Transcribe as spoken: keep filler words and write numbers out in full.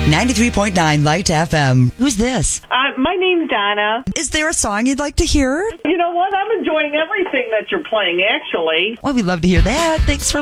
ninety-three point nine Light F M. Who's this? Uh, my name's Donna. Is there a song you'd like to hear? You know what? I'm enjoying everything that you're playing, actually. Well, we'd love to hear that. Thanks for